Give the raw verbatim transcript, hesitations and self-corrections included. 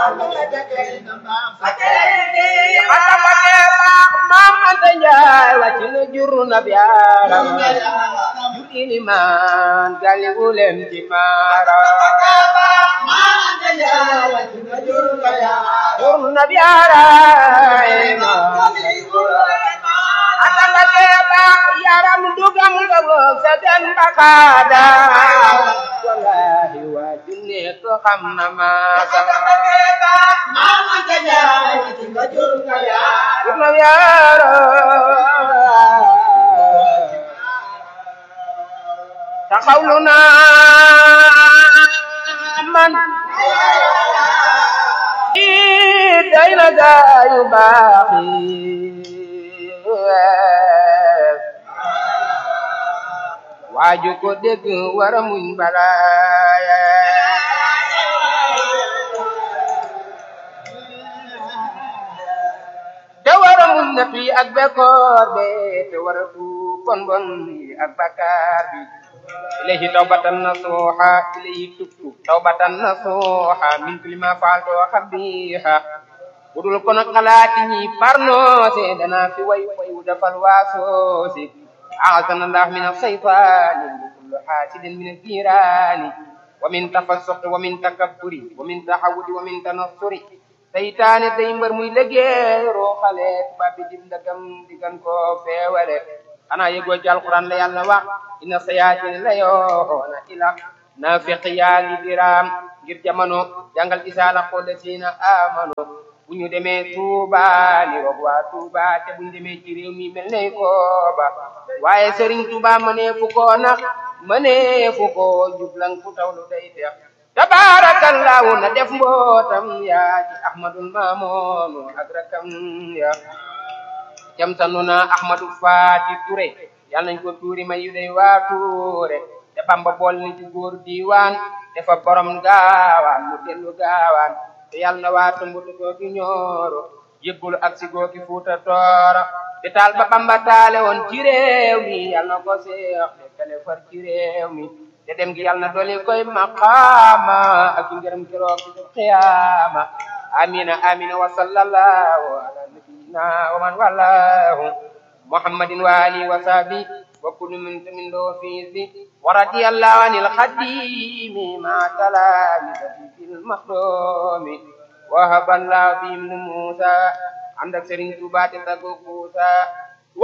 Iliman gali ulem ci mara jurna biara atanga keba yaram dugang gago sadan bakada wallahi wajine ko xamna ma mama tanya wajina jurna ya jurna biara taxawluna man dayna gayu baaxi waaju ko dégg wara muñ balaaya te wara muñ napi ak bekoor be te wara tu kon bon ak bakkaar bi إليه توبة نصوحا إليه تبت توبة نصوحا من كل ما فعلت وخبيها ودول كون خلاتني فرنوسي دنا في وي وي ودفل واسوسي أعاذنا الله من الشيطان وكل حاسد من الجيران ومن تفسق ومن تكبر ومن تحود ومن تنصر سيطان ديمبر muy liggéey ro xale babi dim dagam digan ko feewale ana yego ci alquran la yalla wax inna sayatin la yoona ila nafiq yaangi diram ngir jamono jangal isala qodasina amano buñu démé Touba ni wax wa Touba té buñu démé ci réew mi melné ko ba waye Serigne Touba mané fu ko nak mané fu ko jublang fu tawlu day tex tabarakallahu na def mbotam ya ci Ahmadul Mamoun akrakam ya jam sanuna Ahmadou Fati Touré yàlla nañ ko tuuri may yu day waa Touré te Bamba bool ni ci góor diiwaan te fa borom gaawaan mu dellu gaawaan te yàlla na waa tumbutu googi ñooro yëggulu ak si googi Fuuta Tooro te taal ba Bamba taale woon ci réew mi yàlla na ko seex te kale far ci réew mi te dem gi yàlla na doli koy maqaama ak ngërëm keroog ci xiyaama amina amina wa sallallahu ala na waman wallahu muhammadin wa ali wa sahbi wa kullu min min do fi wa radiyallahu anil khadim ma talami fil makhdumi wa haballahu bi musa andak Serigne Touba te tago kusa